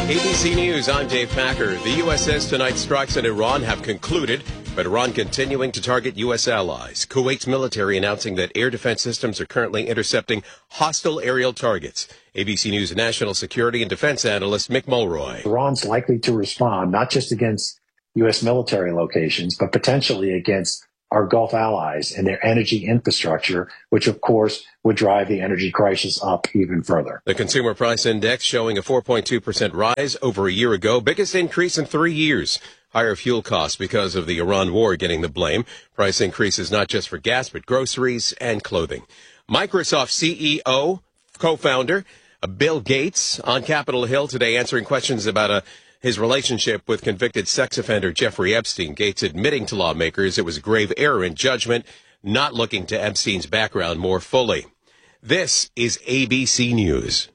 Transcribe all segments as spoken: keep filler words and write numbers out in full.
A B C News, I'm Dave Packer. The U S says tonight's strikes in Iran have concluded, but Iran continuing to target U S allies. Kuwait's military announcing that air defense systems are currently intercepting hostile aerial targets. A B C News national security and defense analyst Mick Mulroy. Iran's likely to respond not just against U S military locations, but potentially against our Gulf allies and their energy infrastructure, which, of course, would drive the energy crisis up even further. The Consumer Price Index showing a four point two percent rise over a year ago, biggest increase in three years. Higher fuel costs because of the Iran war getting the blame. Price increases not just for gas, but groceries and clothing. Microsoft C E O, co-founder, uh, Bill Gates on Capitol Hill today answering questions about a his relationship with convicted sex offender Jeffrey Epstein. Gates admitting to lawmakers it was a grave error in judgment, not looking to Epstein's background more fully. This is A B C News.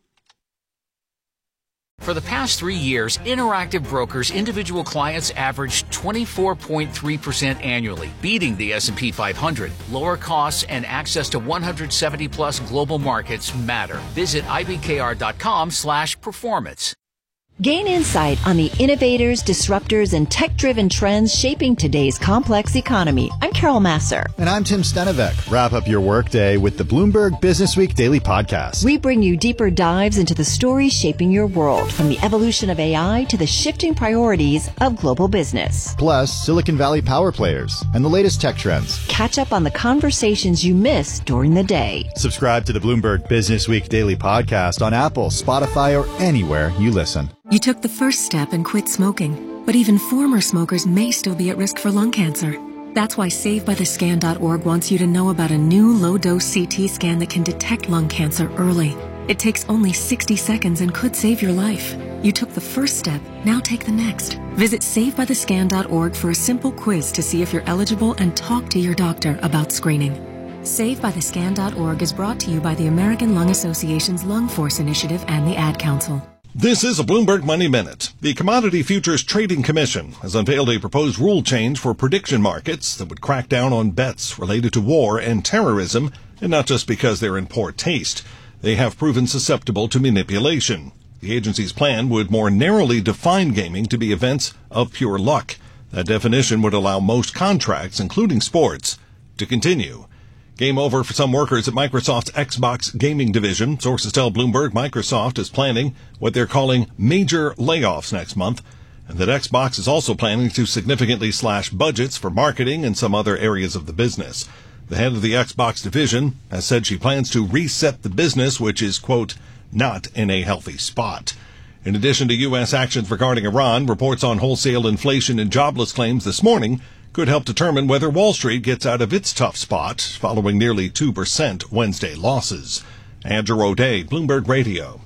For the past three years, Interactive Brokers individual clients averaged twenty-four point three percent annually, beating the S and P five hundred. Lower costs and access to one hundred seventy plus global markets matter. Visit ibkr.com slash performance. Gain insight on the innovators, disruptors, and tech-driven trends shaping today's complex economy. I'm Carol Masser. And I'm Tim Stenevec. Wrap up your workday with the Bloomberg Businessweek Daily Podcast. We bring you deeper dives into the stories shaping your world, from the evolution of A I to the shifting priorities of global business. Plus, Silicon Valley power players and the latest tech trends. Catch up on the conversations you missed during the day. Subscribe to the Bloomberg Businessweek Daily Podcast on Apple, Spotify, or anywhere you listen. You took the first step and quit smoking, but even former smokers may still be at risk for lung cancer. That's why Save By The Scan dot org wants you to know about a new low-dose C T scan that can detect lung cancer early. It takes only sixty seconds and could save your life. You took the first step, now take the next. Visit Save By The Scan dot org for a simple quiz to see if you're eligible and talk to your doctor about screening. Save By The Scan dot org is brought to you by the American Lung Association's Lung Force Initiative and the Ad Council. This is a Bloomberg Money Minute. The Commodity Futures Trading Commission has unveiled a proposed rule change for prediction markets that would crack down on bets related to war and terrorism, and not just because they're in poor taste. They have proven susceptible to manipulation. The agency's plan would more narrowly define gaming to be events of pure luck. That definition would allow most contracts, including sports, to continue. Game over for some workers at Microsoft's Xbox gaming division. Sources tell Bloomberg Microsoft is planning what they're calling major layoffs next month, and that Xbox is also planning to significantly slash budgets for marketing and some other areas of the business. The head of the Xbox division has said she plans to reset the business, which is, quote, not in a healthy spot. In addition to U S actions regarding Iran, reports on wholesale inflation and jobless claims this morning could help determine whether Wall Street gets out of its tough spot following nearly two percent Wednesday losses. Andrew O'Day, Bloomberg Radio.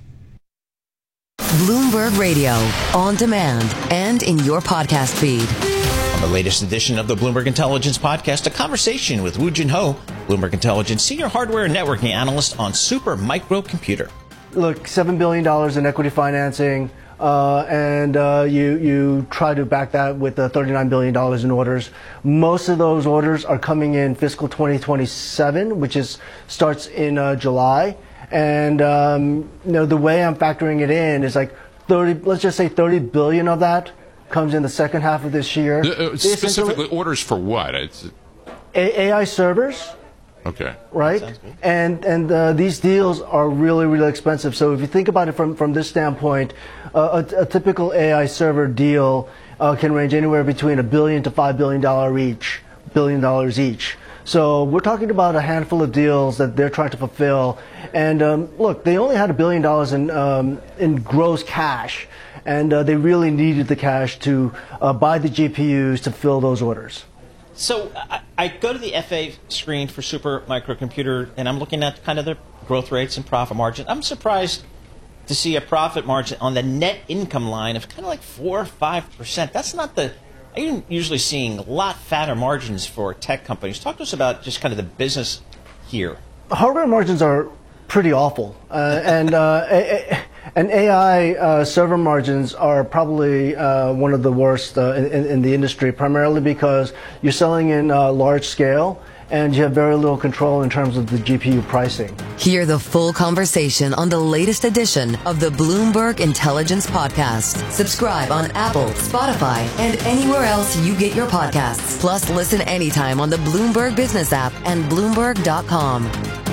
Bloomberg Radio, on demand and in your podcast feed. On the latest edition of the Bloomberg Intelligence Podcast, a conversation with Woo Jin Ho, Bloomberg Intelligence Senior Hardware and Networking Analyst on Super Microcomputer. Look, seven billion dollars in equity financing. Uh, and uh, you you try to back that with uh, thirty-nine billion dollars in orders. Most of those orders are coming in fiscal twenty twenty-seven, which is starts in uh, July. And um, you know, the way I'm factoring it in is like thirty. Let's just say thirty billion of that comes in the second half of this year. Uh, specifically, orders for what? It's... A- AI servers. Okay. Right? And and uh, these deals are really, really expensive. So if you think about it from, from this standpoint, uh, a, a typical A I server deal uh, can range anywhere between a billion to five billion dollars each, billion dollars each. So we're talking about a handful of deals that they're trying to fulfill. And um, look, they only had a billion dollars in um, in gross cash, and uh, they really needed the cash to uh, buy the G P Us to fill those orders. So I, I go to the F A screen for Super Microcomputer, and I'm looking at kind of the growth rates and profit margin. I'm surprised to see a profit margin on the net income line of kind of like four or five percent. That's not the. I'm usually seeing a lot fatter margins for tech companies. Talk to us about just kind of the business here. Hardware margins are pretty awful, uh, and uh, a, a, and A I uh, server margins are probably uh, one of the worst uh, in, in the industry, primarily because you're selling in uh, large scale, and you have very little control in terms of the G P U pricing. Hear the full conversation on the latest edition of the Bloomberg Intelligence Podcast. Subscribe on Apple, Spotify, and anywhere else you get your podcasts. Plus, listen anytime on the Bloomberg Business app and Bloomberg dot com.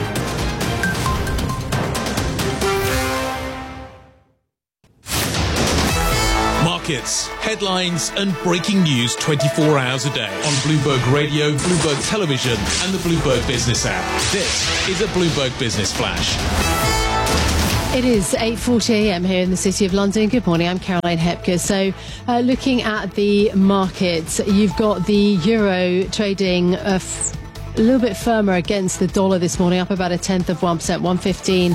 Markets, headlines, and breaking news twenty-four hours a day on Bloomberg Radio, Bloomberg Television, and the Bloomberg Business app. This is a Bloomberg Business Flash. It is eight forty a m here in the City of London. Good morning, I'm Caroline Hepker. So uh, looking at the markets, you've got the euro trading uh, f- a little bit firmer against the dollar this morning, up about a tenth of one percent, one fifteen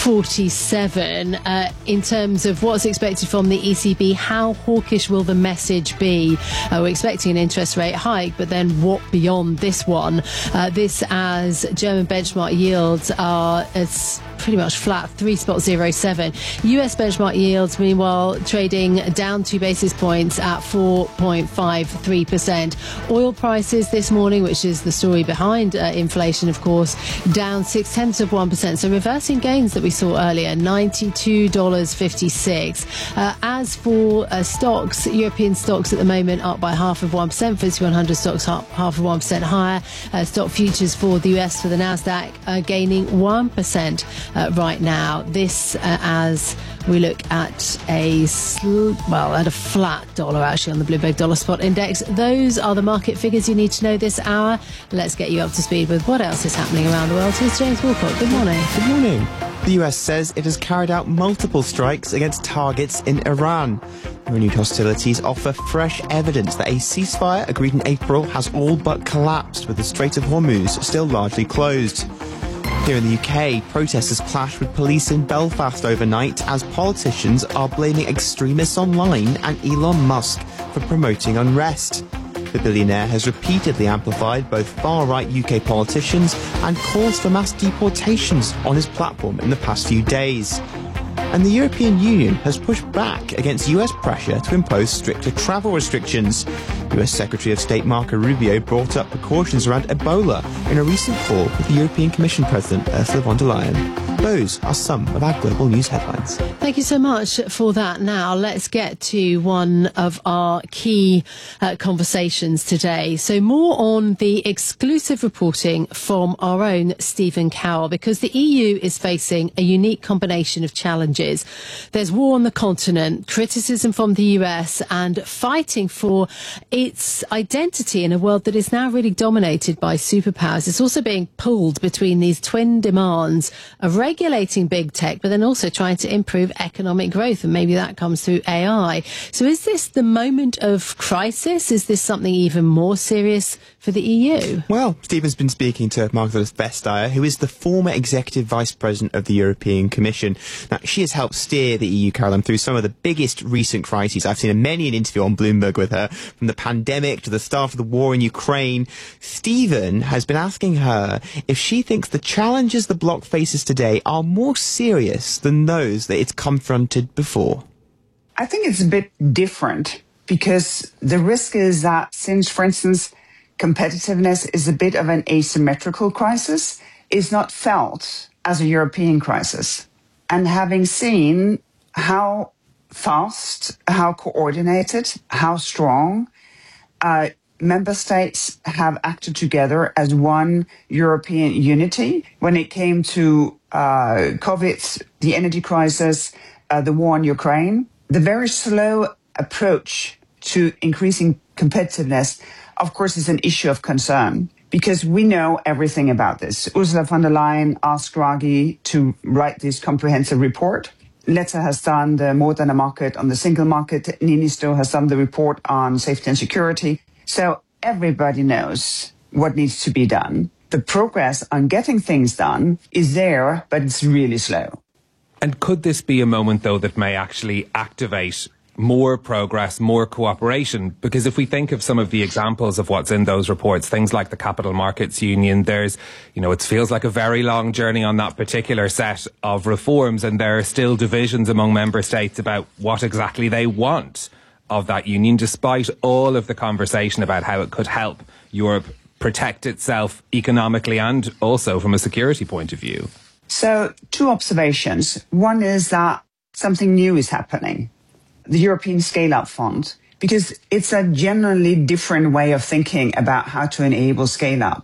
forty-seven. Uh, in terms of what's expected from the E C B, how hawkish will the message be? Uh, we're expecting an interest rate hike, but then what beyond this one? Uh, this as German benchmark yields are as pretty much flat, three point zero seven. U S benchmark yields, meanwhile, trading down two basis points at four point five three percent. Oil prices this morning, which is the story behind uh, inflation, of course, down six tenths of one percent. So reversing gains that we saw earlier, ninety-two dollars fifty-six. Uh, as for uh, stocks, European stocks at the moment up by half of one percent. F T S E one hundred stocks up half of one percent higher. Uh, stock futures for the U S, for the Nasdaq, uh, gaining one percent. Uh, right now. This uh, as we look at a sl- well at a flat dollar actually on the Bloomberg Dollar Spot Index. Those are the market figures you need to know this hour. Let's get you up to speed with what else is happening around the world. Here's James Walcott. Good morning. Good morning. The U S says it has carried out multiple strikes against targets in Iran. Renewed hostilities offer fresh evidence that a ceasefire agreed in April has all but collapsed, with the Strait of Hormuz still largely closed. Here in the U K, protesters clashed with police in Belfast overnight as politicians are blaming extremists online and Elon Musk for promoting unrest. The billionaire has repeatedly amplified both far-right U K politicians and calls for mass deportations on his platform in the past few days. And the European Union has pushed back against U S pressure to impose stricter travel restrictions. U S Secretary of State Marco Rubio brought up precautions around Ebola in a recent call with the European Commission President Ursula von der Leyen. Those are some of our global news headlines. Thank you so much for that. Now, let's get to one of our key uh, conversations today. So more on the exclusive reporting from our own Stephen Cowell, because the E U is facing a unique combination of challenges. There's war on the continent, criticism from the U S, and fighting for its identity in a world that is now really dominated by superpowers. It's also being pulled between these twin demands of regulating big tech, but then also trying to improve economic growth, and maybe that comes through A I. So is this the moment of crisis? Is this something even more serious for the E U? Well, Stephen's been speaking to Margrethe Vestager, who is the former Executive Vice President of the European Commission. Now, she has helped steer the E U, Caroline, through some of the biggest recent crises. I've seen many an interview on Bloomberg with her, from the pandemic to the start of the war in Ukraine. Stephen has been asking her if she thinks the challenges the bloc faces today are more serious than those that it's confronted before. I think it's a bit different, because the risk is that since, for instance, competitiveness is a bit of an asymmetrical crisis, is not felt as a European crisis. And having seen how fast, how coordinated, how strong uh, member states have acted together as one European unity when it came to uh, COVID, the energy crisis, uh, the war in Ukraine, the very slow approach to increasing competitiveness, of course, is an issue of concern, because we know everything about this. Ursula von der Leyen asked Draghi to write this comprehensive report. Letta has done the more than a market on the single market. Niinisto has done the report on safety and security. So everybody knows what needs to be done. The progress on getting things done is there, but it's really slow. And could this be a moment, though, that may actually activate more progress, more cooperation? Because if we think of some of the examples of what's in those reports, things like the Capital Markets Union, there's, you know, it feels like a very long journey on that particular set of reforms, and there are still divisions among member states about what exactly they want of that union, despite all of the conversation about how it could help Europe protect itself economically and also from a security point of view? So, two observations. One is that something new is happening. The European Scale-Up Fund, because it's a generally different way of thinking about how to enable scale-up.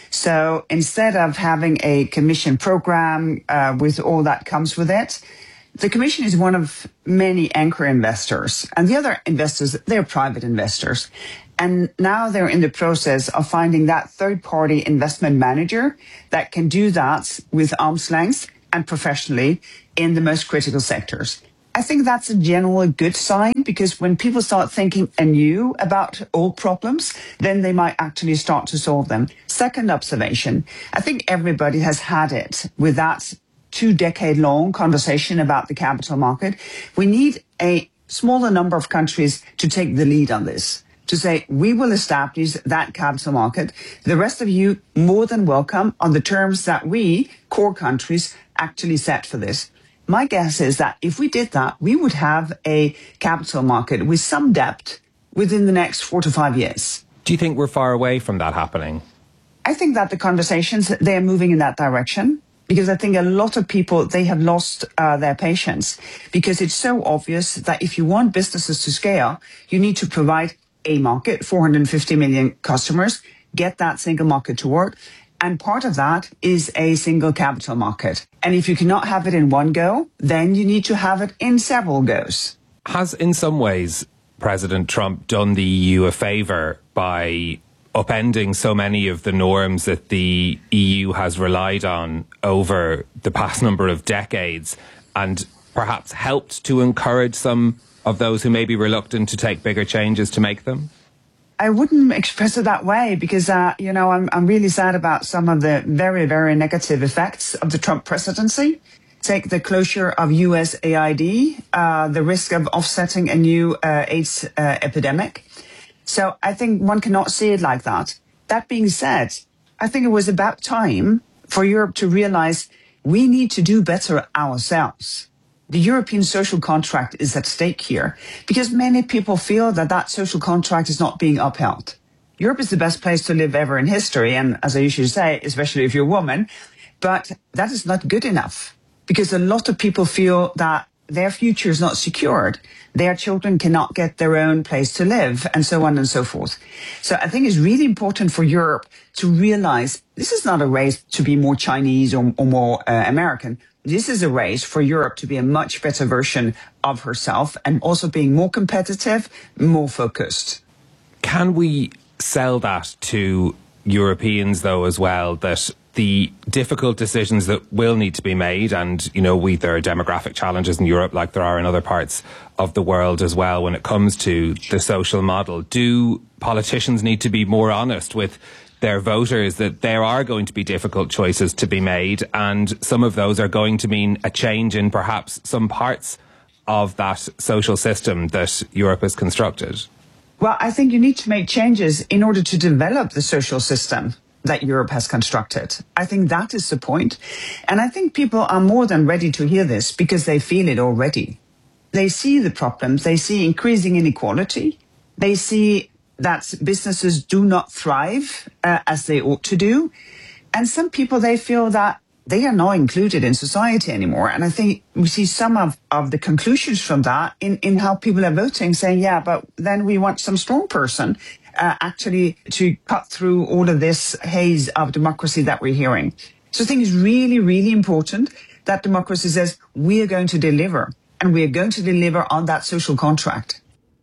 So instead of having a commission program uh, with all that comes with it, the commission is one of many anchor investors. And the other investors, they're private investors. And now they're in the process of finding that third-party investment manager that can do that with arm's length and professionally in the most critical sectors. I think that's a generally good sign, because when people start thinking anew about old problems, then they might actually start to solve them. Second observation, I think everybody has had it with that two-decade-long conversation about the capital market. We need a smaller number of countries to take the lead on this, to say, we will establish that capital market. The rest of you, more than welcome on the terms that we, core countries, actually set for this. My guess is that if we did that, we would have a capital market with some depth within the next four to five years. Do you think we're far away from that happening? I think that the conversations, they're moving in that direction, because I think a lot of people, they have lost uh, their patience, because it's so obvious that if you want businesses to scale, you need to provide a market, four hundred fifty million customers, get that single market to work. And part of that is a single capital market. And if you cannot have it in one go, then you need to have it in several goes. Has, in some ways, President Trump done the E U a favour by upending so many of the norms that the E U has relied on over the past number of decades, and perhaps helped to encourage some of those who may be reluctant to take bigger changes to make them? I wouldn't express it that way, because, uh, you know, I'm, I'm really sad about some of the very, very negative effects of the Trump presidency. Take the closure of U S A I D, uh, the risk of offsetting a new uh, AIDS uh, epidemic. So I think one cannot see it like that. That being said, I think it was about time for Europe to realize we need to do better ourselves. The European social contract is at stake here, because many people feel that that social contract is not being upheld. Europe is the best place to live ever in history, and as I usually say, especially if you're a woman, but that is not good enough, because a lot of people feel that their future is not secured. Their children cannot get their own place to live, and so on and so forth. So I think it's really important for Europe to realize this is not a race to be more Chinese or, or more uh, American. This is a race for Europe to be a much better version of herself, and also being more competitive, more focused. Can we sell that to Europeans, though, as well, that the difficult decisions that will need to be made, and, you know, we, there are demographic challenges in Europe like there are in other parts of the world as well when it comes to the social model. Do politicians need to be more honest with their voters that there are going to be difficult choices to be made, and some of those are going to mean a change in perhaps some parts of that social system that Europe has constructed? Well, I think you need to make changes in order to develop the social system that Europe has constructed. I think that is the point. And I think people are more than ready to hear this, because they feel it already. They see the problems. They see increasing inequality. They see that businesses do not thrive uh, as they ought to do. And some people, they feel that they are not included in society anymore. And I think we see some of, of the conclusions from that in, in how people are voting, saying, yeah, but then we want some strong person uh, actually to cut through all of this haze of democracy that we're hearing. So I think it's really, really important that democracy says we are going to deliver, and we are going to deliver on that social contract.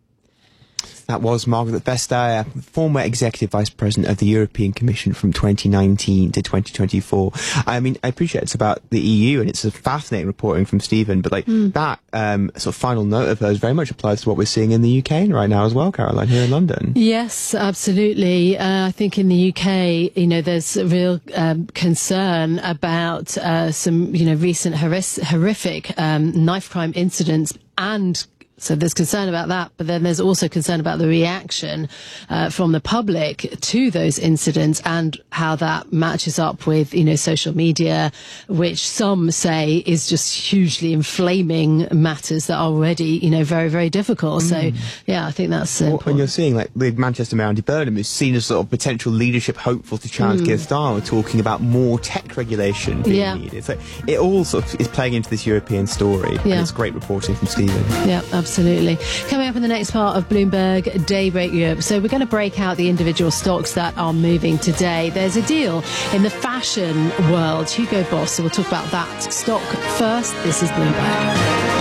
That was Margaret Vestager, former Executive Vice President of the European Commission from twenty nineteen to twenty twenty-four. I mean, I appreciate it's about the E U, and it's a fascinating reporting from Stephen, but like mm. that um, sort of final note of hers very much applies to what we're seeing in the U K right now as well, Caroline, here in London. Yes, absolutely. Uh, I think in the U K, you know, there's a real um, concern about uh, some, you know, recent horrific um, knife crime incidents and So there's concern about that, but then there's also concern about the reaction uh, from the public to those incidents and how that matches up with, you know, social media, which some say is just hugely inflaming matters that are already, you know, very, very difficult. Mm. So, yeah, I think that's uh, well, important. When you're seeing, like, the Manchester Mayor Andy Burnham is seen as sort of potential leadership hopeful to challenge mm. Keir Starmer, talking about more tech regulation being yeah. needed. So it all sort of is playing into this European story, yeah. and it's great reporting from Stephen. Yeah, absolutely. Coming up in the next part of Bloomberg Daybreak Europe. So we're going to break out the individual stocks that are moving today. There's a deal in the fashion world. Hugo Boss. So we'll talk about that stock first. This is Bloomberg.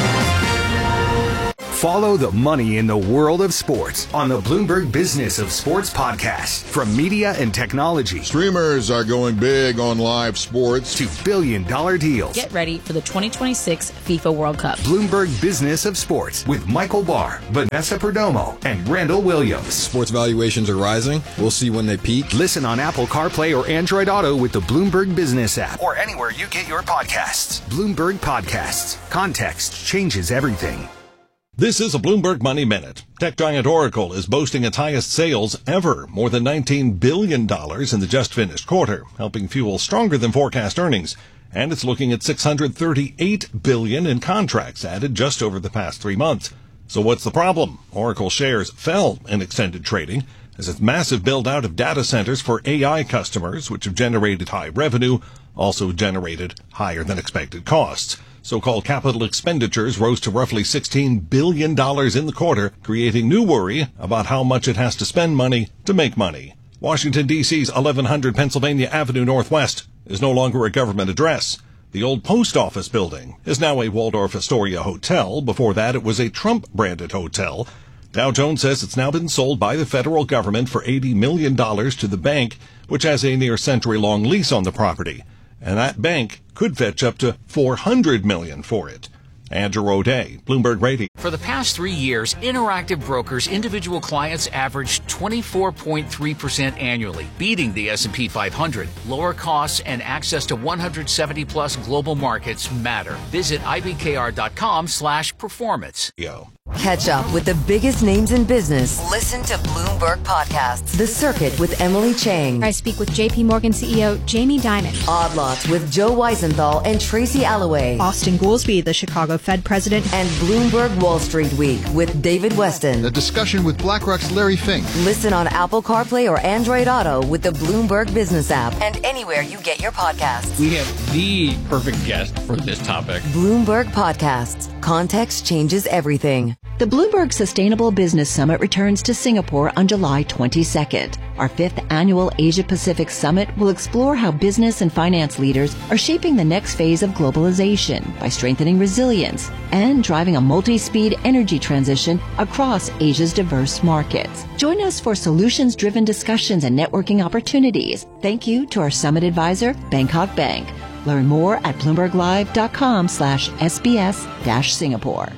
Follow the money in the world of sports on the Bloomberg Business of Sports podcast. From media and technology. Streamers are going big on live sports. To billion dollar deals. Get ready for the twenty twenty-six FIFA World Cup. Bloomberg Business of Sports with Michael Barr, Vanessa Perdomo, and Randall Williams. Sports valuations are rising. We'll see when they peak. Listen on Apple CarPlay or Android Auto with the Bloomberg Business app. Or anywhere you get your podcasts. Bloomberg Podcasts. Context changes everything. This is a Bloomberg Money Minute. Tech giant Oracle is boasting its highest sales ever, more than nineteen billion dollars in the just finished quarter, helping fuel stronger than forecast earnings. And it's looking at six hundred thirty-eight billion dollars in contracts added just over the past three months. So what's the problem? Oracle shares fell in extended trading as its massive build-out of data centers for A I customers, which have generated high revenue, also generated higher than expected costs. So-called capital expenditures rose to roughly sixteen billion dollars in the quarter, creating new worry about how much it has to spend money to make money. Washington, D C's eleven hundred Pennsylvania Avenue Northwest is no longer a government address. The old post office building is now a Waldorf Astoria hotel. Before that, it was a Trump-branded hotel. Dow Jones says it's now been sold by the federal government for eighty million dollars to the bank, which has a near century-long lease on the property. And that bank could fetch up to four hundred million dollars for it. Andrew O'Day, Bloomberg Radio. For the past three years, Interactive Brokers individual clients averaged twenty-four point three percent annually, beating the S and P five hundred. Lower costs and access to one hundred seventy plus global markets matter. Visit ibkr.com slash performance. Yo. Catch up with the biggest names in business. Listen to Bloomberg Podcasts. The Circuit with Emily Chang. I speak with J P Morgan C E O Jamie Dimon. Odd Lots with Joe Weisenthal and Tracy Alloway. Austin Goolsbee, the Chicago Fed president. And Bloomberg Wall Street Week with David Weston. A discussion with BlackRock's Larry Fink. Listen on Apple CarPlay or Android Auto with the Bloomberg Business app and anywhere you get your podcasts. We have the perfect guest for this topic. Bloomberg Podcasts. Context changes everything. The Bloomberg Sustainable Business Summit returns to Singapore on July twenty-second. Our fifth annual Asia-Pacific Summit will explore how business and finance leaders are shaping the next phase of globalization by strengthening resilience and driving a multi-speed energy transition across Asia's diverse markets. Join us for solutions-driven discussions and networking opportunities. Thank you to our summit advisor, Bangkok Bank. Learn more at bloomberglive.com slash SBS dash Singapore.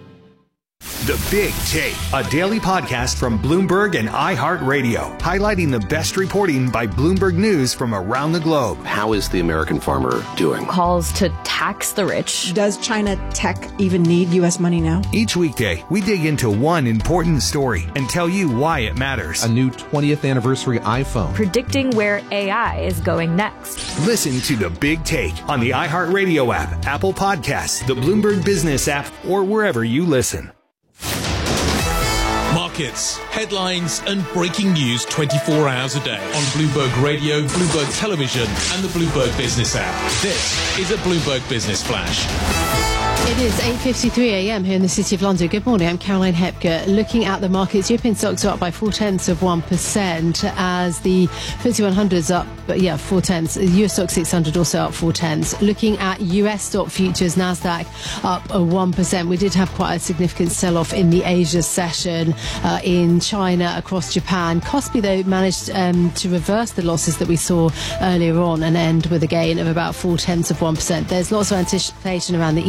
The Big Take, a daily podcast from Bloomberg and iHeartRadio, highlighting the best reporting by Bloomberg News from around the globe. How is the American farmer doing? Calls to tax the rich. Does China tech even need U S money now? Each weekday, we dig into one important story and tell you why it matters. A new twentieth anniversary iPhone. Predicting where A I is going next. Listen to The Big Take on the iHeartRadio app, Apple Podcasts, the Bloomberg Business app, or wherever you listen. Markets, headlines, and breaking news twenty-four hours a day on Bloomberg Radio, Bloomberg Television, and the Bloomberg Business app. This is a Bloomberg Business Flash. It is eight fifty-three a.m. here in the City of London. Good morning, I'm Caroline Hepker. Looking at the markets, European stocks are up by four-tenths of one percent as the F T S E one hundred is up, yeah, four-tenths. The U S stock six hundred also up four-tenths. Looking at U S stock futures, NASDAQ up one percent. We did have quite a significant sell-off in the Asia session uh, in China, across Japan. Kospi, though, managed um, to reverse the losses that we saw earlier on and end with a gain of about four-tenths of one percent. There's lots of anticipation around the E C B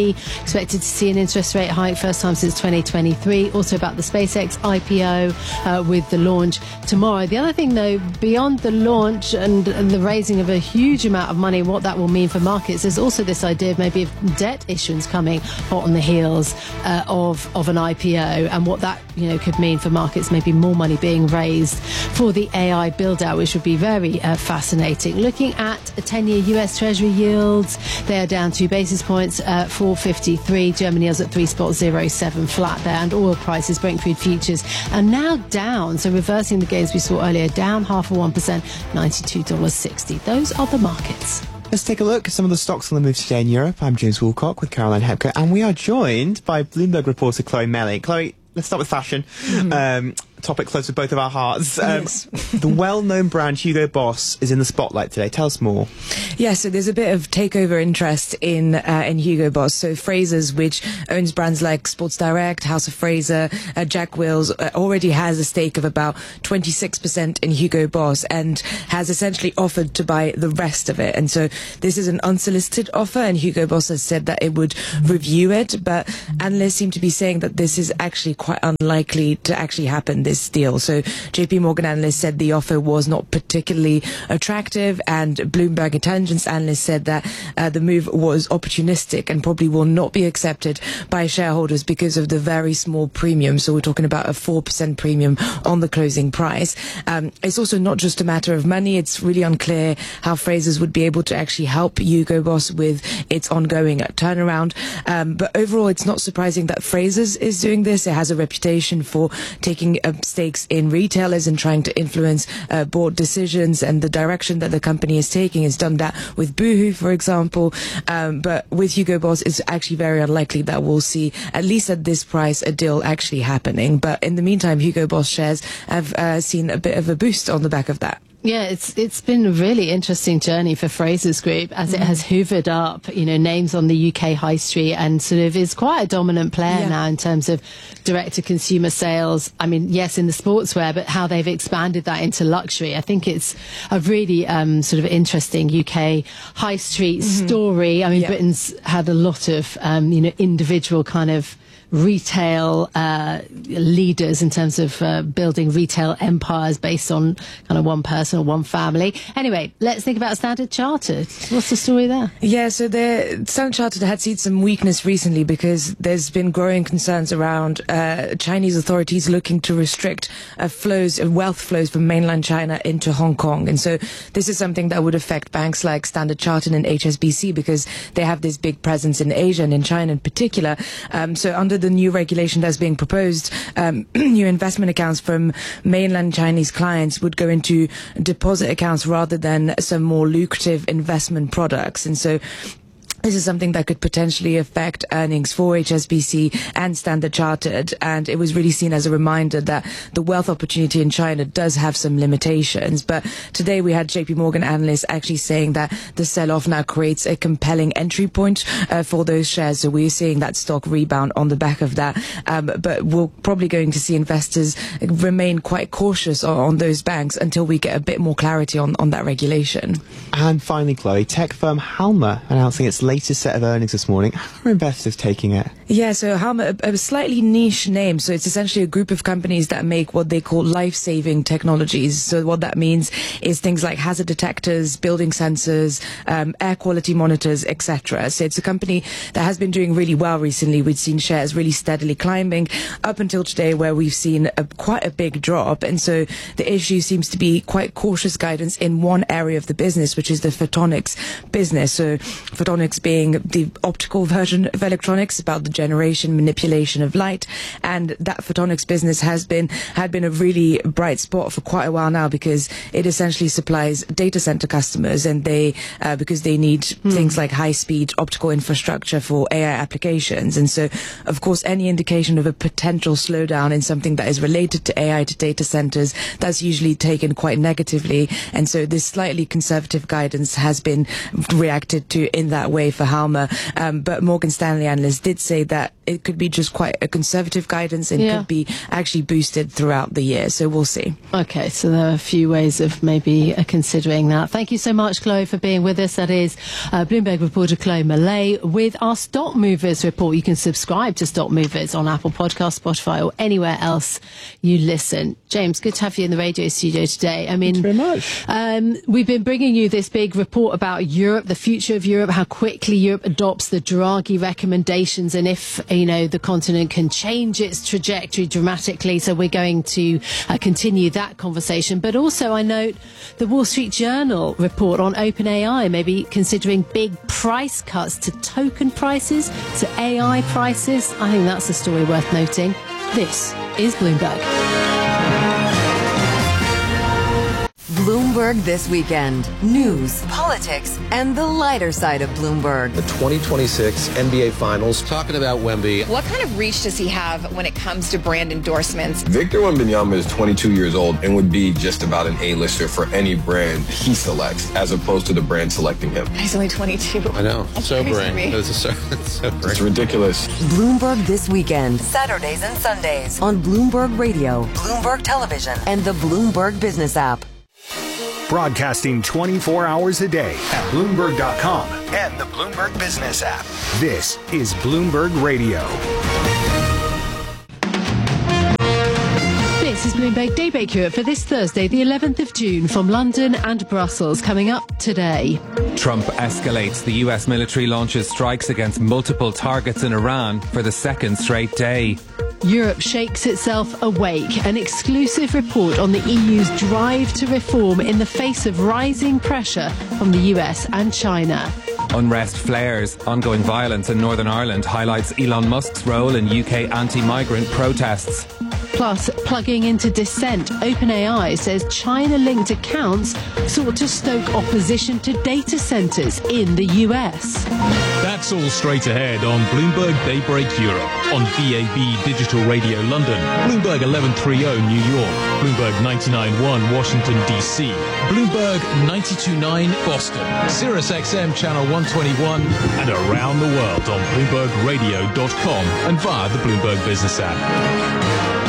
T, expected to see an interest rate hike first time since twenty twenty-three. Also about the SpaceX I P O uh, with the launch tomorrow. The other thing, though, beyond the launch and, and the raising of a huge amount of money, what that will mean for markets, there's also this idea of maybe of debt issuance coming hot on the heels uh, of of an I P O, and what that you know could mean for markets. Maybe more money being raised for the A I build out, which would be very uh, fascinating. Looking at a ten-year U S Treasury yields, they are down two basis points, uh, four fifty-three. German yields at three spot zero seven flat there, and oil prices, Brent crude futures, are now down. So reversing the gains we saw earlier, down half of one percent, ninety-two dollars sixty. Those are the markets. Let's take a look at some of the stocks on the move today in Europe. I'm James Woolcock with Caroline Hepker, and we are joined by Bloomberg reporter Chloe Melly. Chloe, let's start with fashion. Mm-hmm. Um, topic close to both of our hearts. Um, yes. The well-known brand Hugo Boss is in the spotlight today. Tell us more. Yeah, so there's a bit of takeover interest in uh, in Hugo Boss. So Frasers, which owns brands like Sports Direct, House of Fraser, uh, Jack Wills, uh, already has a stake of about twenty-six percent in Hugo Boss and has essentially offered to buy the rest of it. And so this is an unsolicited offer, and Hugo Boss has said that it would review it, but analysts seem to be saying that this is actually quite unlikely to actually happen, this deal. So J P Morgan analysts said the offer was not particularly attractive, and Bloomberg Intelligence analysts said that uh, the move was opportunistic and probably will not be accepted by shareholders because of the very small premium. So we're talking about a four percent premium on the closing price. Um, it's also not just a matter of money. It's really unclear how Frasers would be able to actually help Hugo Boss with its ongoing turnaround. Um, but overall, it's not surprising that Frasers is doing this. It has a reputation for taking uh, stakes in retailers and trying to influence uh, board decisions, and the direction that the company is taking has done that with Boohoo, for example. Um, but with Hugo Boss, it's actually very unlikely that we'll see, at least at this price, a deal actually happening. But in the meantime, Hugo Boss shares have uh, seen a bit of a boost on the back of that. Yeah, it's it's been a really interesting journey for Frasers Group as mm. it has hoovered up, you know, names on the U K high street and sort of is quite a dominant player yeah. now in terms of direct-to-consumer sales. I mean, yes, in the sportswear, but how they've expanded that into luxury. I think it's a really um, sort of interesting U K high street mm-hmm. story. I mean, yeah. Britain's had a lot of, um, you know, individual kind of retail uh, leaders in terms of uh, building retail empires based on kind of one person or one family. Anyway, let's think about Standard Chartered. What's the story there? Yeah, so the Standard Chartered had seen some weakness recently because there's been growing concerns around uh, Chinese authorities looking to restrict uh, flows, uh, wealth flows from mainland China into Hong Kong. And so this is something that would affect banks like Standard Chartered and H S B C because they have this big presence in Asia and in China in particular. Um, so under the new regulation that's being proposed, um, new investment accounts from mainland Chinese clients would go into deposit accounts rather than some more lucrative investment products. And so this is something that could potentially affect earnings for H S B C and Standard Chartered, and it was really seen as a reminder that the wealth opportunity in China does have some limitations. But today we had J P Morgan analysts actually saying that the sell-off now creates a compelling entry point uh, for those shares. So we're seeing that stock rebound on the back of that. Um, but we're probably going to see investors remain quite cautious on, on those banks until we get a bit more clarity on, on that regulation. And finally, Chloe, tech firm Halma announcing its latest set of earnings this morning. How are investors taking it? Yeah, so Halma, a, a slightly niche name. So it's essentially a group of companies that make what they call life-saving technologies. So what that means is things like hazard detectors, building sensors, um, air quality monitors, et cetera. So it's a company that has been doing really well recently. We've seen shares really steadily climbing up until today, where we've seen a, quite a big drop. And so the issue seems to be quite cautious guidance in one area of the business, which is the photonics business. So photonics being the optical version of electronics, about the generation, manipulation of light. And that photonics business has been had been a really bright spot for quite a while now, because it essentially supplies data center customers, and they uh, because they need mm. things like high speed optical infrastructure for A I applications. And so, of course, any indication of a potential slowdown in something that is related to A I, to data centers, that's usually taken quite negatively. And so this slightly conservative guidance has been reacted to in that way for Halma. Um, but Morgan Stanley analysts did say that it could be just quite a conservative guidance and Yeah. could be actually boosted throughout the year. So we'll see. Okay, so there are a few ways of maybe uh, considering that. Thank you so much, Chloe, for being with us. That is uh, Bloomberg reporter Chloe Mallet with our Stock Movers report. You can subscribe to Stock Movers on Apple Podcasts, Spotify, or anywhere else you listen. James, good to have you in the radio studio today. I mean, Thanks very much. Um, we've been bringing you this big report about Europe, the future of Europe, how quickly Europe adopts the Draghi recommendations, and if, you know, the continent can change its trajectory dramatically. So we're going to uh, continue that conversation. But also, I note the Wall Street Journal report on OpenAI, maybe considering big price cuts to token prices, to A I prices. I think that's a story worth noting. This is Bloomberg. Bloomberg This Weekend. News, politics, and the lighter side of Bloomberg. The twenty twenty-six N B A Finals. Talking about Wemby. What kind of reach does he have when it comes to brand endorsements? Victor Wembanyama is twenty-two years old and would be just about an A-lister for any brand he selects, as opposed to the brand selecting him. He's only twenty-two. I know. That's Sobering. crazy to me. It's, so, it's sobering. It's ridiculous. Bloomberg This Weekend. Saturdays and Sundays on Bloomberg Radio, Bloomberg Television, and the Bloomberg Business app. Broadcasting twenty-four hours a day at Bloomberg dot com and the Bloomberg Business app. This is Bloomberg Radio. This is Bloomberg Daybreak Europe for this Thursday, the eleventh of June, from London and Brussels. Coming up today. Trump escalates. The U S military launches strikes against multiple targets in Iran for the second straight day. Europe shakes itself awake. An exclusive report on the E U's drive to reform in the face of rising pressure from the U S and China. Unrest flares. Ongoing violence in Northern Ireland highlights Elon Musk's role in U K anti-migrant protests. Plus, plugging into dissent, OpenAI says China-linked accounts sought to stoke opposition to data centres in the U S. That's all straight ahead on Bloomberg Daybreak Europe, on B A B Digital Radio London, Bloomberg eleven thirty New York, Bloomberg ninety-nine point one Washington D C, Bloomberg ninety-two point nine Boston, Sirius X M Channel one twenty-one, and around the world on Bloomberg Radio dot com and via the Bloomberg Business app.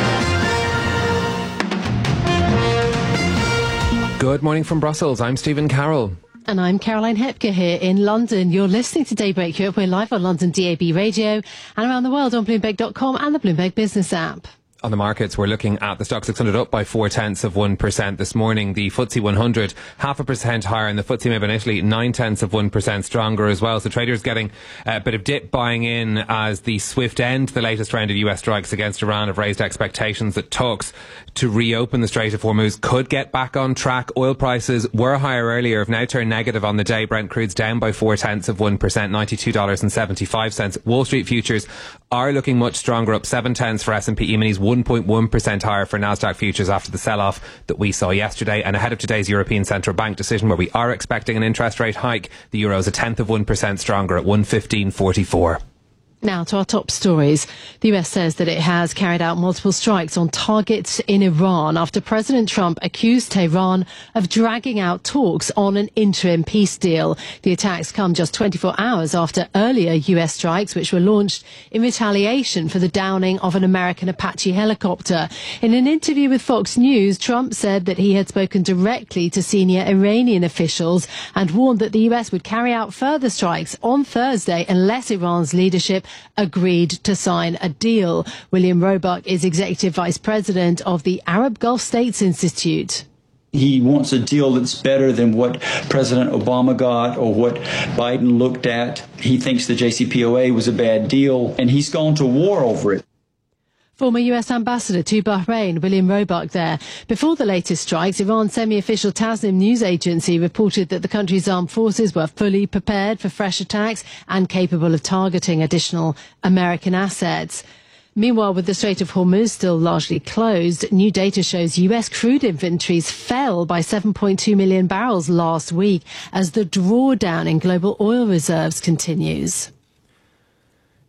Good morning from Brussels. I'm Stephen Carroll. And I'm Caroline Hepker here in London. You're listening to Daybreak Europe. We're live on London D A B Radio and around the world on Bloomberg dot com and the Bloomberg Business app. On the markets, we're looking at the stock six hundred up by four tenths of one percent this morning. The F T S E one hundred half a percent higher, and the F T S E M I B in Italy nine tenths of one percent stronger as well. So traders getting a bit of dip buying in as the swift end to the latest round of U S strikes against Iran have raised expectations that talks to reopen the Strait of Hormuz could get back on track. Oil prices were higher earlier, have now turned negative on the day. Brent crude's down by four tenths of one percent, ninety-two dollars and seventy-five cents. Wall Street futures are looking much stronger, up seven tenths for S and P E-minis, one point one percent higher for Nasdaq futures after the sell-off that we saw yesterday. And ahead of today's European Central Bank decision, where we are expecting an interest rate hike, the euro is a tenth of one percent stronger at one fifteen forty-four. Now to our top stories. The U S says that it has carried out multiple strikes on targets in Iran after President Trump accused Tehran of dragging out talks on an interim peace deal. The attacks come just twenty-four hours after earlier U S strikes, which were launched in retaliation for the downing of an American Apache helicopter. In an interview with Fox News, Trump said that he had spoken directly to senior Iranian officials and warned that the U S would carry out further strikes on Thursday unless Iran's leadership agreed to sign a deal. William Roebuck is Executive Vice President of the Arab Gulf States Institute. He wants a deal that's better than what President Obama got or what Biden looked at. He thinks the J C P O A was a bad deal, and he's gone to war over it. Former U S Ambassador to Bahrain, William Roebuck there. Before the latest strikes, Iran's semi-official Tasnim news agency reported that the country's armed forces were fully prepared for fresh attacks and capable of targeting additional American assets. Meanwhile, with the Strait of Hormuz still largely closed, new data shows U S crude inventories fell by seven point two million barrels last week as the drawdown in global oil reserves continues.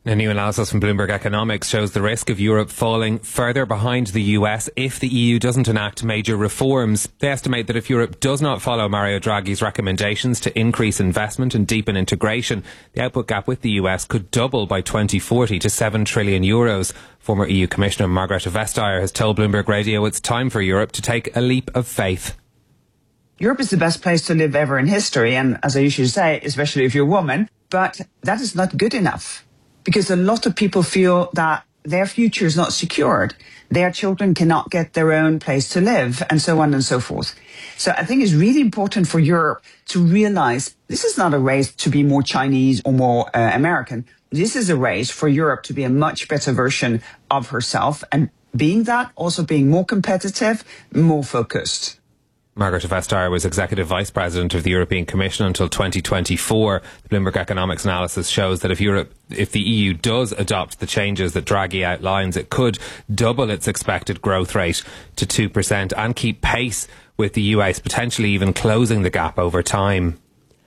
A new analysis from Bloomberg Economics shows the risk of Europe falling further behind the U S if the E U doesn't enact major reforms. They estimate that if Europe does not follow Mario Draghi's recommendations to increase investment and deepen integration, the output gap with the U S could double by twenty forty to seven trillion euros. Former E U Commissioner Margrethe Vestager has told Bloomberg Radio it's time for Europe to take a leap of faith. Europe is the best place to live ever in history, and as I usually say, especially if you're a woman, but that is not good enough. Because a lot of people feel that their future is not secured. Their children cannot get their own place to live, and so on and so forth. So I think it's really important for Europe to realize this is not a race to be more Chinese or more uh, American. This is a race for Europe to be a much better version of herself, and being that, also being more competitive, more focused. Margrethe Vestager was Executive Vice President of the European Commission until twenty twenty-four. The Bloomberg Economics analysis shows that if Europe, if the E U does adopt the changes that Draghi outlines, it could double its expected growth rate to two percent and keep pace with the U S, potentially even closing the gap over time.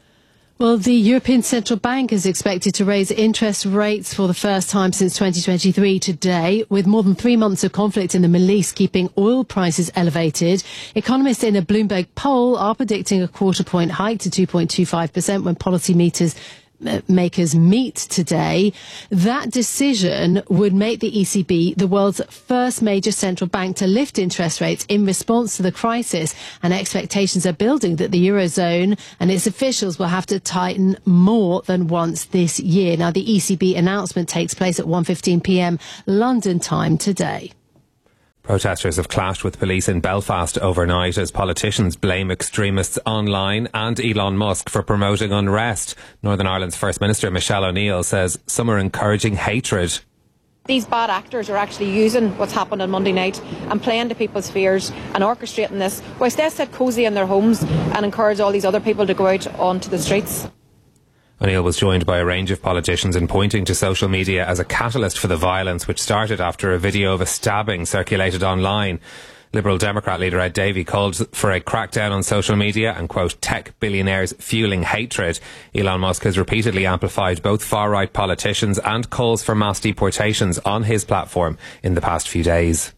Well, the European Central Bank is expected to raise interest rates for the first time since twenty twenty-three today, with more than three months of conflict in the Middle East keeping oil prices elevated. Economists in a Bloomberg poll are predicting a quarter point hike to two point two five percent when policy meters makers meet today. That decision would make the E C B the world's first major central bank to lift interest rates in response to the crisis, and expectations are building that the Eurozone and its officials will have to tighten more than once this year. Now, the E C B announcement takes place at one fifteen p m London time today. Protesters have clashed with police in Belfast overnight as politicians blame extremists online and Elon Musk for promoting unrest. Northern Ireland's First Minister Michelle O'Neill says some are encouraging hatred. These bad actors are actually using what's happened on Monday night and playing to people's fears and orchestrating this, whilst they sit cosy in their homes and encourage all these other people to go out onto the streets. O'Neill was joined by a range of politicians in pointing to social media as a catalyst for the violence, which started after a video of a stabbing circulated online. Liberal Democrat leader Ed Davey called for a crackdown on social media and, quote, tech billionaires fueling hatred. Elon Musk has repeatedly amplified both far-right politicians and calls for mass deportations on his platform in the past few days.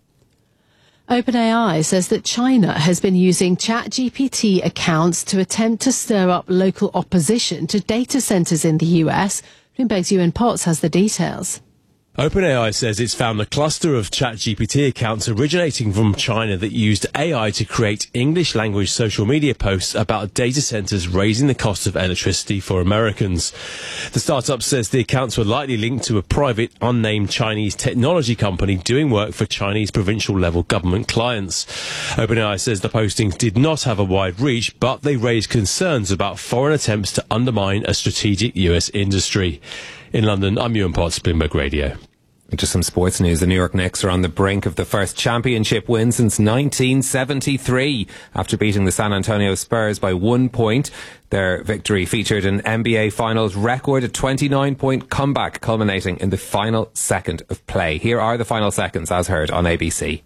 OpenAI says that China has been using ChatGPT accounts to attempt to stir up local opposition to data centres in the U S. Bloomberg's Ewan Potts has the details. OpenAI says it's found a cluster of ChatGPT accounts originating from China that used A I to create English-language social media posts about data centres raising the cost of electricity for Americans. The startup says the accounts were likely linked to a private, unnamed Chinese technology company doing work for Chinese provincial-level government clients. OpenAI says the postings did not have a wide reach, but they raised concerns about foreign attempts to undermine a strategic U S industry. In London, I'm Ewan Potts, Bloomberg Radio. Just some sports news. The New York Knicks are on the brink of the first championship win since nineteen seventy-three. After beating the San Antonio Spurs by one point, their victory featured an N B A Finals record, a twenty-nine point comeback culminating in the final second of play. Here are the final seconds as heard on A B C.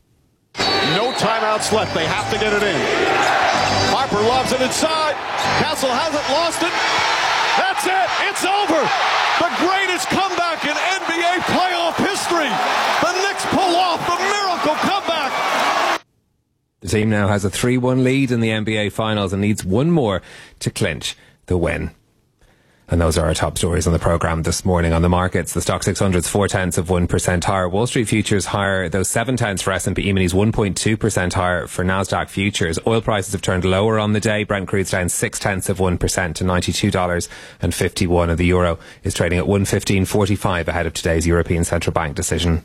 No timeouts left. They have to get it in. Harper lobs it inside. Castle hasn't lost it. That's it. It's over. The greatest comeback in N B A playoff history. The Knicks pull off the miracle comeback. The team now has a three one lead in the N B A Finals and needs one more to clinch the win. And those are our top stories on the programme this morning. On the markets, the Stock six hundred's four tenths of one percent higher. Wall Street futures higher, though seven tenths for S and P E-minis, one point two percent higher for Nasdaq futures. Oil prices have turned lower on the day. Brent crude's down six tenths of one percent to ninety-two dollars and fifty-one, and the euro is trading at one fifteen forty-five ahead of today's European Central Bank decision.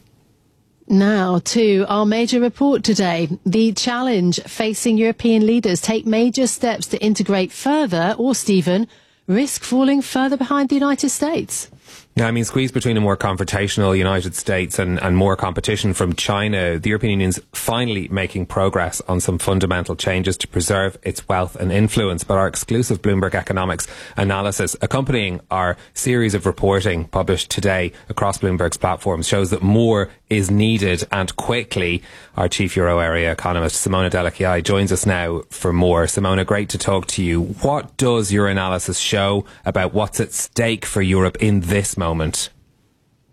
Now to our major report today. The challenge facing European leaders: take major steps to integrate further, or, Stephen, risk falling further behind the United States. Yeah, I mean, squeezed between a more confrontational United States and, and more competition from China, the European Union's finally making progress on some fundamental changes to preserve its wealth and influence. But our exclusive Bloomberg Economics analysis accompanying our series of reporting published today across Bloomberg's platforms shows that more is needed, and quickly. Our chief Euro area economist, Simona Delachiai, joins us now for more. Simona, great to talk to you. What does your analysis show about what's at stake for Europe in this moment?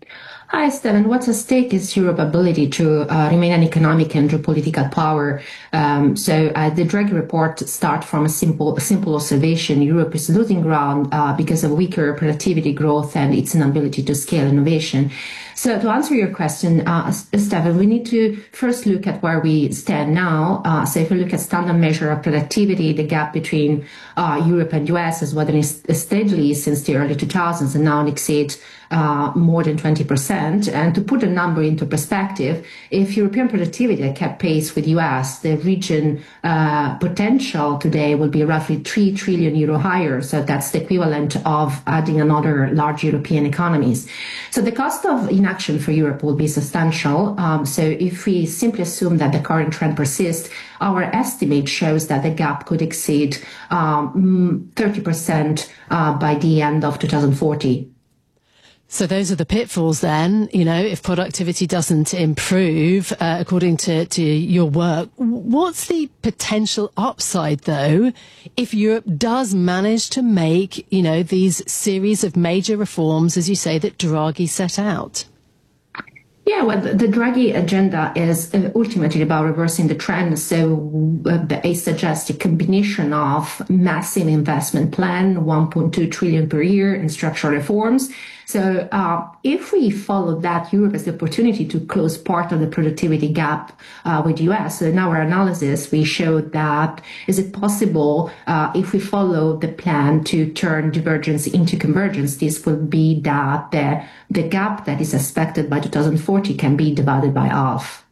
Hi, Stephen. What's at stake is Europe's ability to uh, remain an economic and geopolitical power. Um, so uh, the Draghi report starts from a simple, simple observation. Europe is losing ground uh, because of weaker productivity growth and its inability to scale innovation. So to answer your question, uh, Stephen, we need to first look at where we stand now. Uh, so if we look at standard measure of productivity, the gap between uh, Europe and U S has widened steadily since the early two thousands and now exceeds uh, more than twenty percent. And to put a number into perspective, if European productivity had kept pace with U S, the region uh, potential today will be roughly three trillion euro higher. So that's the equivalent of adding another large European economies. So the cost of inaction for Europe will be substantial. Um, so if we simply assume that the current trend persists, our estimate shows that the gap could exceed um, thirty percent uh, by the end of two thousand forty. So those are the pitfalls then, you know, if productivity doesn't improve, uh, according to, to your work. What's the potential upside, though, if Europe does manage to make, you know, these series of major reforms, as you say, that Draghi set out? Yeah, well, the Draghi agenda is uh, ultimately about reversing the trend. So uh, it suggests a combination of massive investment plan, one point two trillion per year in structural reforms. So uh, if we follow that, Europe has the opportunity to close part of the productivity gap uh, with U S. So in our analysis, we showed that is it possible uh, if we follow the plan to turn divergence into convergence, this will be that the, the gap that is expected by two thousand forty can be divided by half.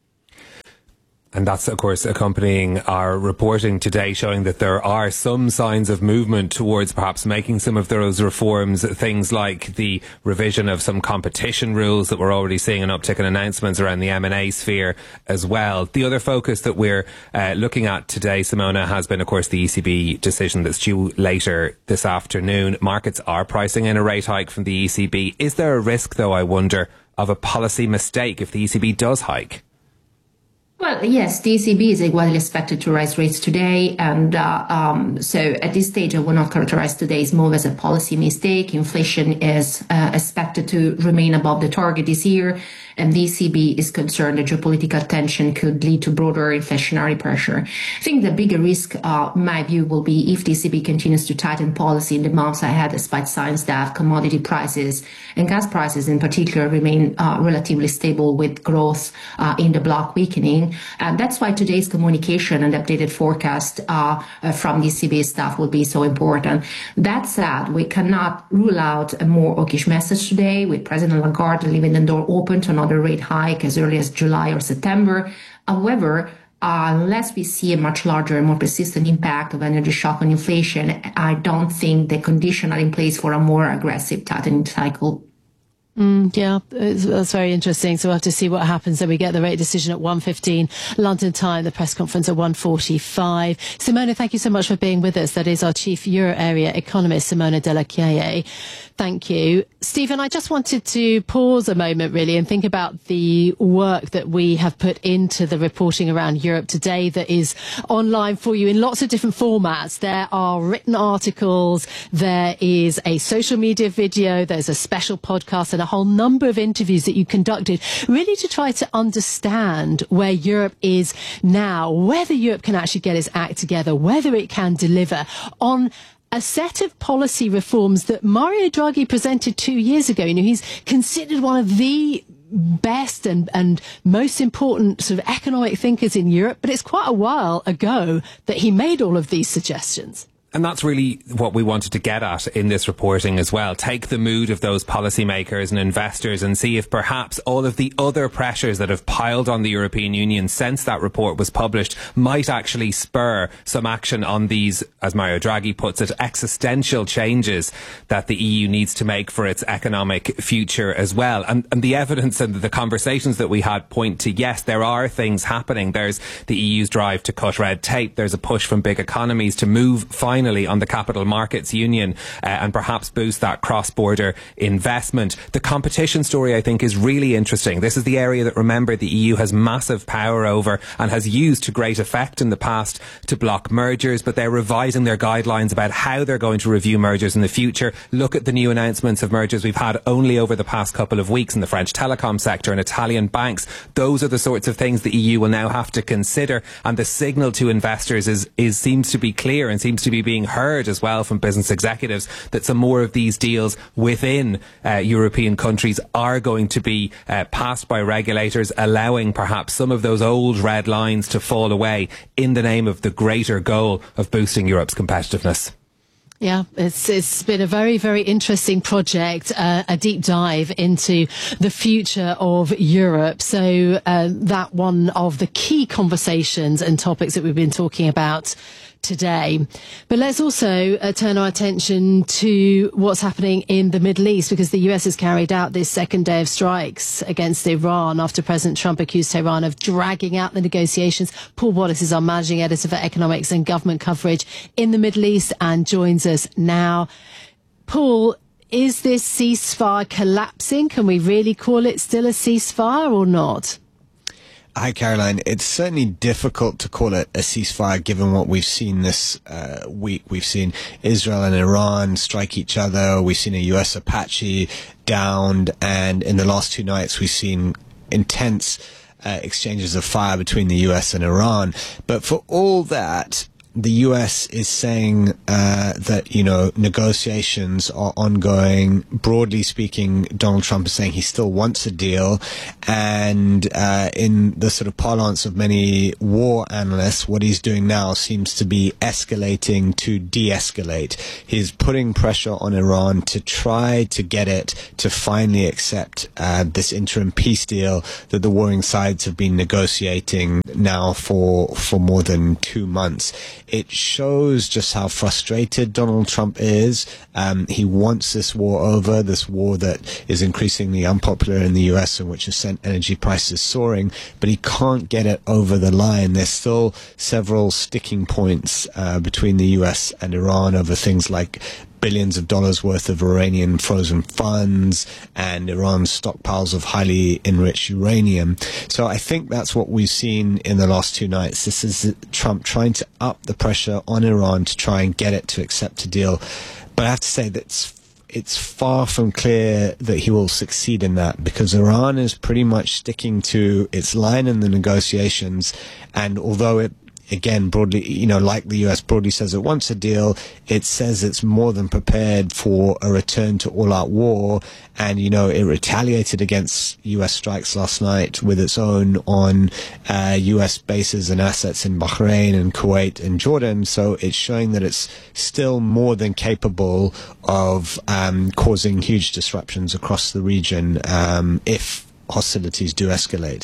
And that's, of course, accompanying our reporting today, showing that there are some signs of movement towards perhaps making some of those reforms, things like the revision of some competition rules that we're already seeing an uptick in announcements around the M and A sphere as well. The other focus that we're uh, looking at today, Simona, has been, of course, the E C B decision that's due later this afternoon. Markets are pricing in a rate hike from the E C B. Is there a risk, though, I wonder, of a policy mistake if the E C B does hike? Well, yes, the E C B is widely expected to raise rates today. And uh, um, so at this stage, I will not characterize today's move as a policy mistake. Inflation is uh, expected to remain above the target this year. And the E C B is concerned that geopolitical tension could lead to broader inflationary pressure. I think the bigger risk, uh, in my view, will be if the E C B continues to tighten policy in the months ahead, despite signs that commodity prices and gas prices in particular remain uh, relatively stable with growth uh, in the bloc weakening. And that's why today's communication and updated forecast uh, uh, from the E C B staff will be so important. That said, we cannot rule out a more hawkish message today, with President Lagarde leaving the door open to another rate hike as early as July or September. However, uh, unless we see a much larger and more persistent impact of energy shock on inflation, I don't think the conditions are in place for a more aggressive tightening cycle. Mm, yeah, it's, that's very interesting. So we'll have to see what happens. Then we get the rate decision at one fifteen London time, the press conference at one forty-five. Simona, thank you so much for being with us. That is our chief Euro area economist, Simona Della Chiaie. Thank you. Stephen, I just wanted to pause a moment really and think about the work that we have put into the reporting around Europe today that is online for you in lots of different formats. There are written articles, there is a social media video, there's a special podcast and a whole number of interviews that you conducted really to try to understand where Europe is now, whether Europe can actually get its act together, whether it can deliver on a set of policy reforms that Mario Draghi presented two years ago. You know, he's considered one of the best and, and most important sort of economic thinkers in Europe, but it's quite a while ago that he made all of these suggestions. And that's really what we wanted to get at in this reporting as well. Take the mood of those policymakers and investors and see if perhaps all of the other pressures that have piled on the European Union since that report was published might actually spur some action on these, as Mario Draghi puts it, existential changes that the E U needs to make for its economic future as well. And, and the evidence and the conversations that we had point to, yes, there are things happening. There's the E U's drive to cut red tape. There's a push from big economies to move finally finally on the Capital Markets Union uh, and perhaps boost that cross-border investment. The competition story, I think, is really interesting. This is the area that, remember, the E U has massive power over and has used to great effect in the past to block mergers, but they're revising their guidelines about how they're going to review mergers in the future. Look at the new announcements of mergers we've had only over the past couple of weeks in the French telecom sector and Italian banks. Those are the sorts of things the E U will now have to consider, and the signal to investors is, is seems to be clear and seems to be being heard as well from business executives that some more of these deals within uh, European countries are going to be uh, passed by regulators, allowing perhaps some of those old red lines to fall away in the name of the greater goal of boosting Europe's competitiveness. Yeah, it's it's been a very, very interesting project, uh, a deep dive into the future of Europe. So uh, that one of the key conversations and topics that we've been talking about today. But let's also uh, turn our attention to what's happening in the Middle East, because the U S has carried out this second day of strikes against Iran after President Trump accused Tehran of dragging out the negotiations. Paul Wallace is our managing editor for economics and government coverage in the Middle East and joins us now. Paul, is this ceasefire collapsing? Can we really call it still a ceasefire or not? Hi, Caroline. It's certainly difficult to call it a ceasefire given what we've seen this uh, week. We've seen Israel and Iran strike each other. We've seen a U S Apache downed. And in the last two nights, we've seen intense uh, exchanges of fire between the U S and Iran. But for all that, the U S is saying uh, that, you know, negotiations are ongoing. Broadly speaking, Donald Trump is saying he still wants a deal. And uh, in the sort of parlance of many war analysts, what he's doing now seems to be escalating to de-escalate. He's putting pressure on Iran to try to get it to finally accept uh, this interim peace deal that the warring sides have been negotiating now for, for more than two months. It shows just how frustrated Donald Trump is. Um, he wants this war over, this war that is increasingly unpopular in the U S and which has sent energy prices soaring, but he can't get it over the line. There's still several sticking points uh, between the U S and Iran over things like billions of dollars worth of Iranian frozen funds and Iran's stockpiles of highly enriched uranium. So I think that's what we've seen in the last two nights. This is Trump trying to up the pressure on Iran to try and get it to accept a deal. But I have to say that it's, it's far from clear that he will succeed in that, because Iran is pretty much sticking to its line in the negotiations. And although it Again, broadly, you know, like the U S broadly says it wants a deal, it says it's more than prepared for a return to all-out war. And, you know, it retaliated against U S strikes last night with its own on uh, U S bases and assets in Bahrain and Kuwait and Jordan. So it's showing that it's still more than capable of um, causing huge disruptions across the region um, if hostilities do escalate.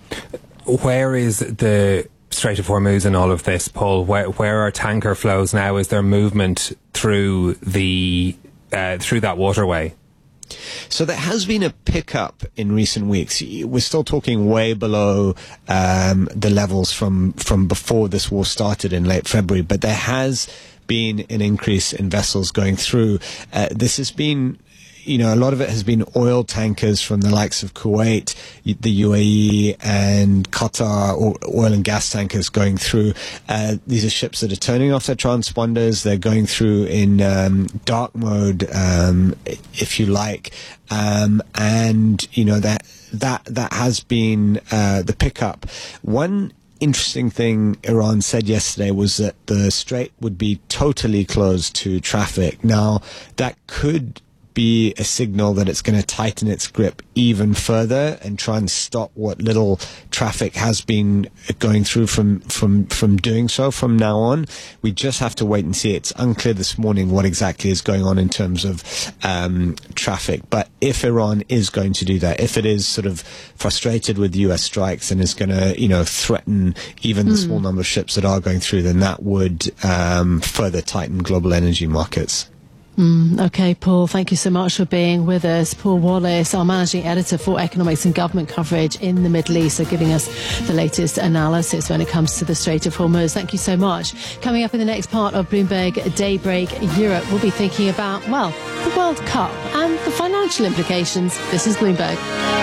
Where is the Strait of Hormuz in all of this, Paul? Where, where are tanker flows now? Is there movement through the uh, through that waterway? So there has been a pickup in recent weeks. We're still talking way below um, the levels from from before this war started in late February, but there has been an increase in vessels going through. Uh, this has been, you know, a lot of it has been oil tankers from the likes of Kuwait, the U A E, and Qatar, or oil and gas tankers going through. Uh, these are ships that are turning off their transponders. They're going through in um, dark mode, um, if you like. Um, and, you know, that that that has been uh, the pickup. One interesting thing Iran said yesterday was that the strait would be totally closed to traffic. Now, that could be a signal that it's going to tighten its grip even further and try and stop what little traffic has been going through from from from doing so from now on. We just have to wait and see. It's unclear this morning what exactly is going on in terms of um, traffic. But if Iran is going to do that, if it is sort of frustrated with U S strikes and is going to, you know, threaten even the mm. small number of ships that are going through, then that would um, further tighten global energy markets. Mm, okay, Paul, thank you so much for being with us. Paul Wallace, our managing editor for economics and government coverage in the Middle East, so giving us the latest analysis when it comes to the Strait of Hormuz. Thank you so much. Coming up in the next part of Bloomberg Daybreak Europe, we'll be thinking about, well, the World Cup and the financial implications. This is Bloomberg.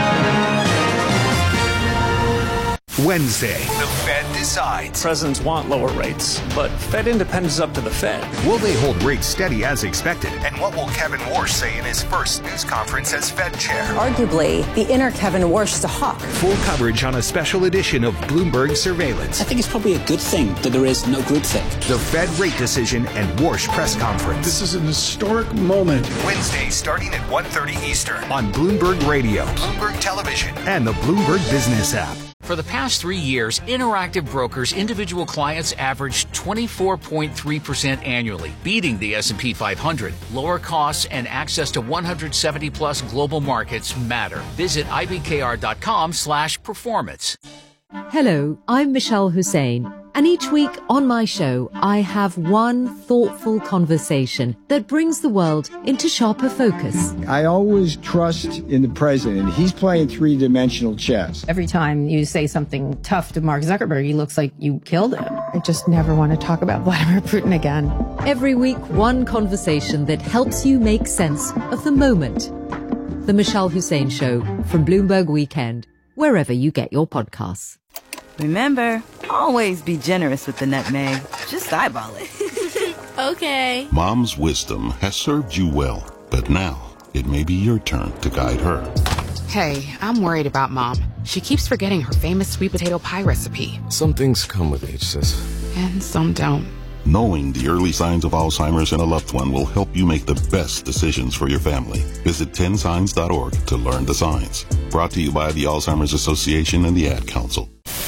Wednesday, the Fed decides. Presidents want lower rates, but Fed independence is up to the Fed. Will they hold rates steady as expected? And what will Kevin Warsh say in his first news conference as Fed chair? Arguably, the inner Kevin Warsh is a hawk. Full coverage on a special edition of Bloomberg Surveillance. I think it's probably a good thing that there is no groupthink. The Fed rate decision and Warsh press conference. This is an historic moment. Wednesday, starting at one thirty Eastern on Bloomberg Radio, Bloomberg Television, and the Bloomberg Business app. For the past three years, Interactive Brokers individual clients averaged twenty-four point three percent annually, beating the S and P five hundred. Lower costs and access to one hundred seventy plus global markets matter. Visit ibkr.com slash performance. Hello, I'm Michelle Hussein, and each week on my show, I have one thoughtful conversation that brings the world into sharper focus. I always trust in the president. He's playing three-dimensional chess. Every time you say something tough to Mark Zuckerberg, he looks like you killed him. I just never want to talk about Vladimir Putin again. Every week, one conversation that helps you make sense of the moment. The Michelle Hussein Show from Bloomberg Weekend, wherever you get your podcasts. Remember, always be generous with the nutmeg. Just eyeball it. Okay. Mom's wisdom has served you well, but now it may be your turn to guide her. Hey, I'm worried about Mom. She keeps forgetting her famous sweet potato pie recipe. Some things come with age, sis. And some don't. Knowing the early signs of Alzheimer's in a loved one will help you make the best decisions for your family. Visit ten signs dot org to learn the signs. Brought to you by the Alzheimer's Association and the Ad Council.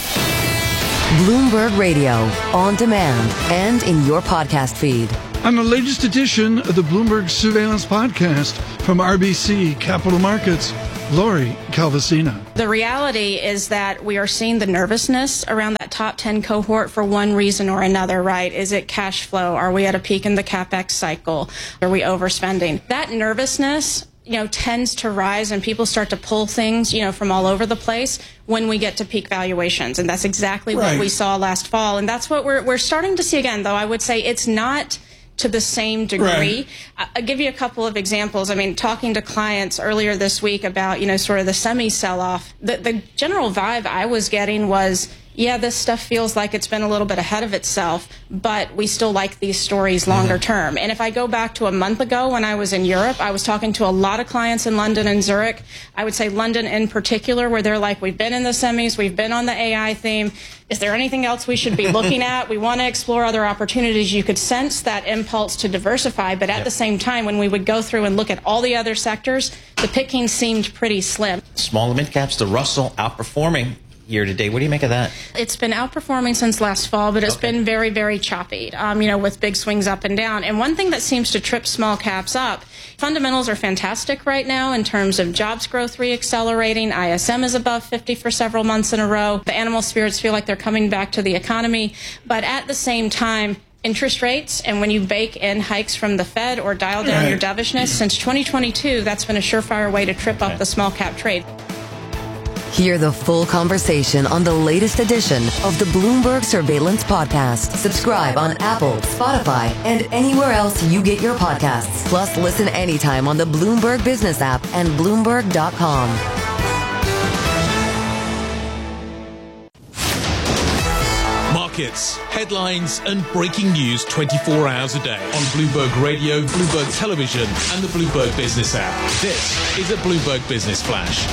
Bloomberg Radio, on demand and in your podcast feed. On the latest edition of the Bloomberg Surveillance Podcast from R B C Capital Markets, Lori Calvasina. The reality is that we are seeing the nervousness around that top ten cohort for one reason or another, right? Is it cash flow? Are we at a peak in the CapEx cycle? Are we overspending? That nervousness, you know, tends to rise and people start to pull things, you know, from all over the place when we get to peak valuations. And that's exactly right. What we saw last fall. And that's what we're, we're starting to see again, though I would say it's not to the same degree. Right. I'll give you a couple of examples. I mean, talking to clients earlier this week about, you know, sort of the semi sell-off, the, the general vibe I was getting was, yeah, this stuff feels like it's been a little bit ahead of itself, but we still like these stories longer term. And if I go back to a month ago when I was in Europe, I was talking to a lot of clients in London and Zurich. I would say London in particular, where they're like, we've been in the semis, we've been on the A I theme. Is there anything else we should be looking at? We want to explore other opportunities. You could sense that impulse to diversify, but at yep. the same time, when we would go through and look at all the other sectors, the picking seemed pretty slim. Small and mid caps, the Russell outperforming year to date. What do you make of that? It's been outperforming since last fall, but it's okay. been very, very choppy, um, you know, with big swings up and down. And one thing that seems to trip small caps up, fundamentals are fantastic right now in terms of jobs growth reaccelerating. I S M is above fifty for several months in a row. The animal spirits feel like they're coming back to the economy. But at the same time, interest rates, and when you bake in hikes from the Fed or dial down right. your dovishness, since twenty twenty-two, that's been a surefire way to trip up right. the small cap trade. Hear the full conversation on the latest edition of the Bloomberg Surveillance Podcast. Subscribe on Apple, Spotify, and anywhere else you get your podcasts. Plus, listen anytime on the Bloomberg Business app and Bloomberg dot com. Markets, headlines, and breaking news twenty-four hours a day on Bloomberg Radio, Bloomberg Television, and the Bloomberg Business app. This is a Bloomberg Business Flash.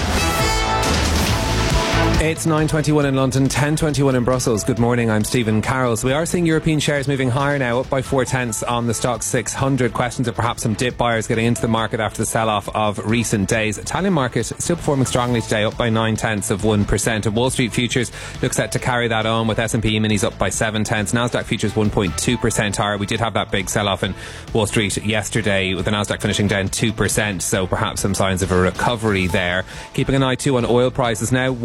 It's nine twenty-one in London, ten twenty-one in Brussels. Good morning, I'm Stephen Carroll. So we are seeing European shares moving higher now, up by four tenths on the Stoxx six hundred. Questions of perhaps some dip buyers getting into the market after the sell-off of recent days. Italian market still performing strongly today, up by nine tenths of one percent. And Wall Street futures look set to carry that on, with S and P minis up by seven tenths. Nasdaq futures one point two percent higher. We did have that big sell-off in Wall Street yesterday, with the Nasdaq finishing down two percent. So perhaps some signs of a recovery there. Keeping an eye too on oil prices now, one percent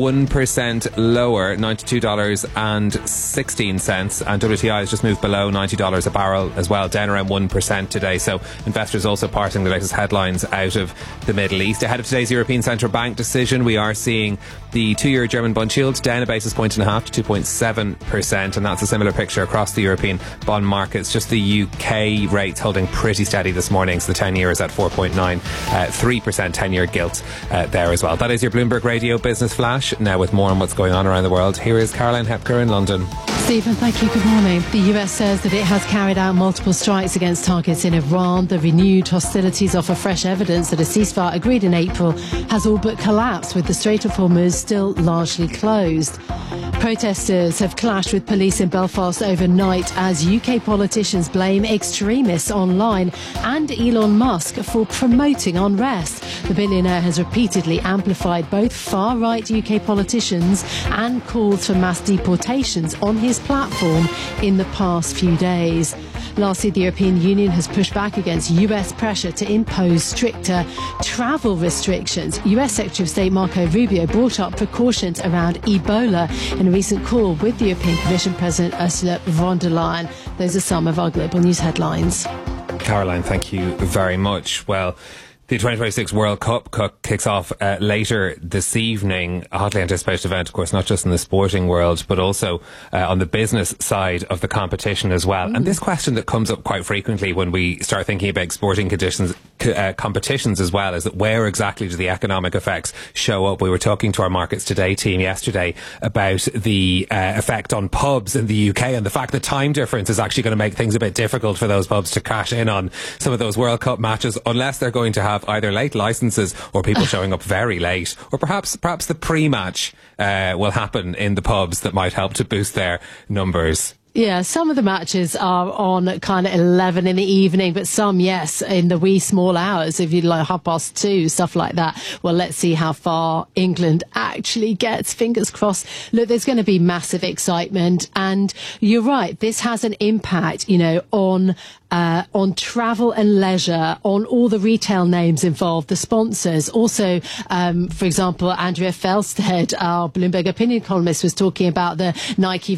percent lower, ninety-two dollars and sixteen cents. And W T I has just moved below ninety dollars a barrel as well, down around one percent today. So investors also parsing the latest headlines out of the Middle East. Ahead of today's European Central Bank decision, we are seeing the two-year German bond yield down a basis point and a half to two point seven percent. And that's a similar picture across the European bond markets. Just the U K rates holding pretty steady this morning. So the ten-year is at four point nine three percent, ten-year gilt uh, there as well. That is your Bloomberg Radio Business Flash. Now with more on what's going on around the world, here is Caroline Hepker in London. Stephen, thank you. Good morning. The U S says that it has carried out multiple strikes against targets in Iran. The renewed hostilities offer fresh evidence that a ceasefire agreed in April has all but collapsed, with the Strait of Hormuz still largely closed. Protesters have clashed with police in Belfast overnight as U K politicians blame extremists online and Elon Musk for promoting unrest. The billionaire has repeatedly amplified both far-right U K politicians and calls for mass deportations on his platform in the past few days. Lastly, the European Union has pushed back against U S pressure to impose stricter travel restrictions. U S Secretary of State Marco Rubio brought up precautions around Ebola in a recent call with the European Commission President Ursula von der Leyen. Those are some of our global news headlines. Caroline, thank you very much. Well, the twenty twenty-six World Cup kicks off uh, later this evening. A hotly anticipated event, of course, not just in the sporting world, but also uh, on the business side of the competition as well. Mm. And this question that comes up quite frequently when we start thinking about sporting conditions, uh, competitions as well, is that where exactly do the economic effects show up? We were talking to our Markets Today team yesterday about the uh, effect on pubs in the U K and the fact that time difference is actually going to make things a bit difficult for those pubs to cash in on some of those World Cup matches, unless they're going to have either late licenses or people showing up very late, or perhaps perhaps the pre-match uh, will happen in the pubs that might help to boost their numbers. Yeah, some of the matches are on at kind of eleven in the evening, but some, yes, in the wee small hours, if you like half past two, stuff like that. Well, let's see how far England actually gets. Fingers crossed. Look, there's going to be massive excitement. And you're right, this has an impact, you know, on Uh, on travel and leisure, on all the retail names involved, the sponsors. Also, um, for example, Andrea Felsted, our Bloomberg opinion columnist, was talking about the Nike